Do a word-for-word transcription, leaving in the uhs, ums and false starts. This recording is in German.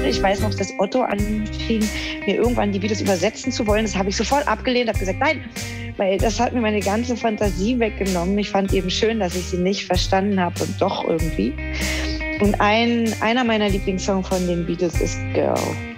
Ich weiß noch, dass Otto anfing, mir irgendwann die Beatles übersetzen zu wollen. Das habe ich sofort abgelehnt, habe gesagt, nein, weil das hat mir meine ganze Fantasie weggenommen. Ich fand eben schön, dass ich sie nicht verstanden habe und doch irgendwie. Und ein, einer meiner Lieblingssongs von den Beatles ist Girl.